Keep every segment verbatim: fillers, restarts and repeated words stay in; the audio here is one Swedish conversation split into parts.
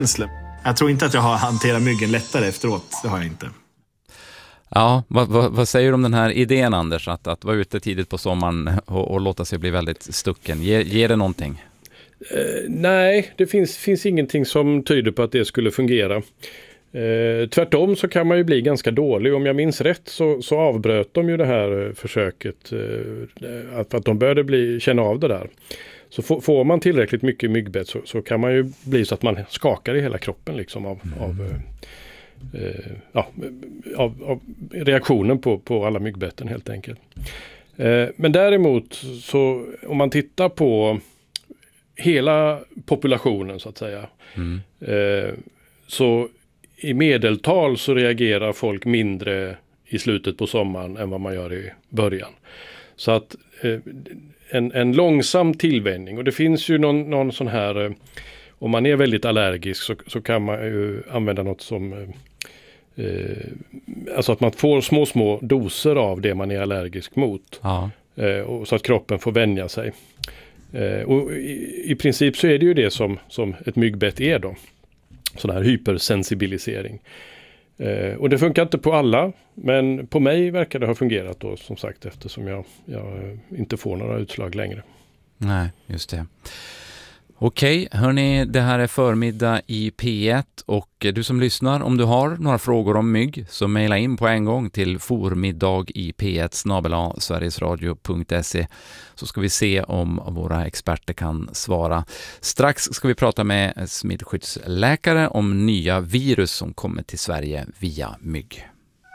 Jag tror inte att jag har hanterat myggen lättare efteråt. Det har jag inte. Ja, vad, vad, vad säger du om den här idén, Anders? Att, att vara ute tidigt på sommaren och, och låta sig bli väldigt stucken. Ge, ger det någonting? Eh, nej, det finns, finns ingenting som tyder på att det skulle fungera. Eh, tvärtom så kan man ju bli ganska dålig. Om jag minns rätt så, så avbröt de ju det här försöket. Eh, att, att de började bli, känna av det där. Så får, får man tillräckligt mycket myggbett så, så kan man ju bli så att man skakar i hela kroppen liksom av, mm. av, eh, ja, av, av reaktionen på, på alla myggbetten helt enkelt. Eh, men däremot så om man tittar på hela populationen så att säga mm. eh, så i medeltal så reagerar folk mindre i slutet på sommaren än vad man gör i början. Så att eh, En, en långsam tillvänjning, och det finns ju någon, någon sån här, eh, om man är väldigt allergisk så, så kan man ju använda något som, eh, alltså att man får små små doser av det man är allergisk mot. Ja. Eh, och så att kroppen får vänja sig. Eh, och i, i princip så är det ju det som, som ett myggbett är då. Sån här hypersensibilisering. Eh, och det funkar inte på alla, men på mig verkar det ha fungerat då, som sagt, eftersom jag, jag inte får några utslag längre. Nej, just det. Okej, hörni, det här är förmiddag i P ett och du som lyssnar, om du har några frågor om mygg så mejla in på en gång till formiddag i p ett snabel-a sverigesradio punkt se så ska vi se om våra experter kan svara. Strax ska vi prata med smittskyddsläkare om nya virus som kommer till Sverige via mygg.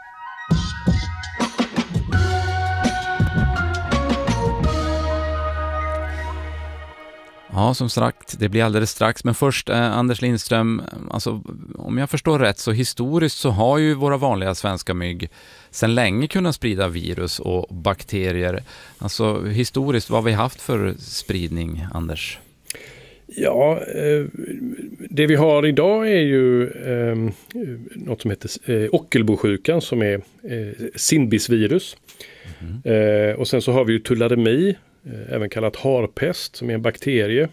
Ja, som sagt, det blir alldeles strax. Men först, eh, Anders Lindström, alltså, om jag förstår rätt så historiskt så har ju våra vanliga svenska mygg sedan länge kunnat sprida virus och bakterier. Alltså historiskt, vad har vi haft för spridning, Anders? Ja, eh, det vi har idag är ju eh, något som heter eh, Ockelbosjukan som är eh, Sindbisvirus. Mm-hmm. Eh, och sen så har vi ju tularemi, eh, även kallat harpest, som är en bakterie.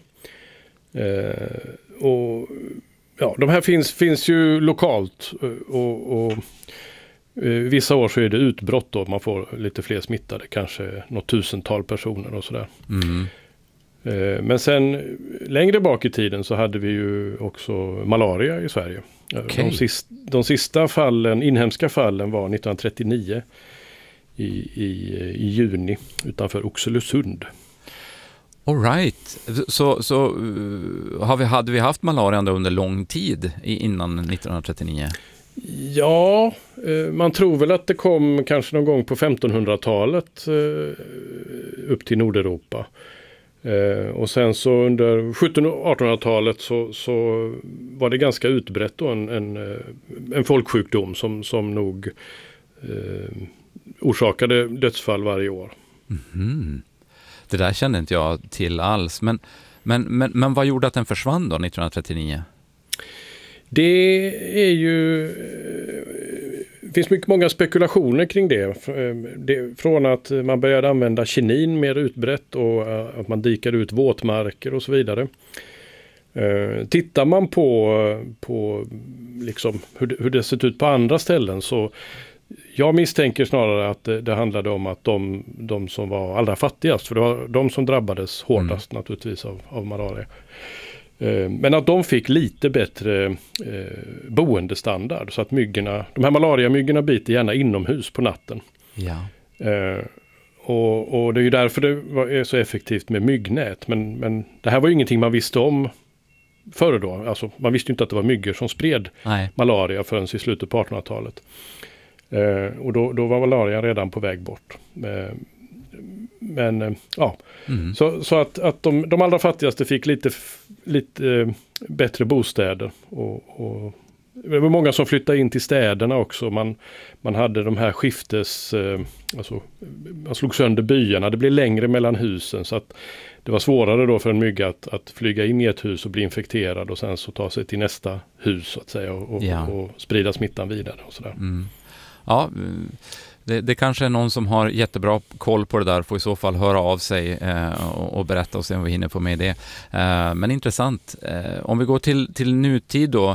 Eh, och ja, de här finns, finns ju lokalt och, och eh, vissa år så är det utbrott då, man får lite fler smittade, kanske något tusental personer och sådär. Mm. Men sen längre bak i tiden så hade vi ju också malaria i Sverige. Okay. De, sista, de sista fallen, inhemska fallen var nittonhundratrettionio i, i, i juni utanför Oxelösund. All right. Så, så har vi, hade vi haft malaria under lång tid innan nittonhundratrettionio? Ja, man tror väl att det kom kanske någon gång på femtonhundratalet upp till Nordeuropa. Eh, och sen så under sjuttonhundra- och artonhundratalet så, så var det ganska utbrett då en, en, en folksjukdom som, som nog eh, orsakade dödsfall varje år. Mm-hmm. Det där kände inte jag till alls. Men, men, men, men vad gjorde att den försvann då nittonhundratrettionio? Det är ju... Det finns mycket många spekulationer kring det. det. Från att man började använda kinin mer utbrett och att man dikade ut våtmarker och så vidare. Uh, tittar man på, på liksom hur, hur det sett ut på andra ställen så jag misstänker snarare att det, det handlade om att de, de som var allra fattigast, för det var de som drabbades hårdast mm. naturligtvis av, av malaria. Men att de fick lite bättre eh, boendestandard så att myggorna, de här malariamyggorna biter gärna inomhus på natten. Ja. Eh, och, och det är ju därför det var, är så effektivt med myggnät. Men, men det här var ju ingenting man visste om förr då. Alltså, man visste ju inte att det var myggor som spred Nej. malaria förrän i slutet på artonhundratalet. Eh, och då, då var malaria redan på väg bort. Eh, Men ja, mm. så, så att, att de, de allra fattigaste fick lite, lite eh, bättre bostäder. Och, och det var många som flyttade in till städerna också. Man, man hade de här skiftes, eh, alltså, man slog sönder byarna. Det blev längre mellan husen så att det var svårare då för en mygga att, att flyga in i ett hus och bli infekterad och sen så ta sig till nästa hus så att säga och, ja. och, och sprida smittan vidare och sådär. Mm. ja, det, det kanske är någon som har jättebra koll på det där, får i så fall höra av sig eh, och, och berätta och se om vi hinner få med det. Eh, men intressant. Eh, om vi går till, till nutid då,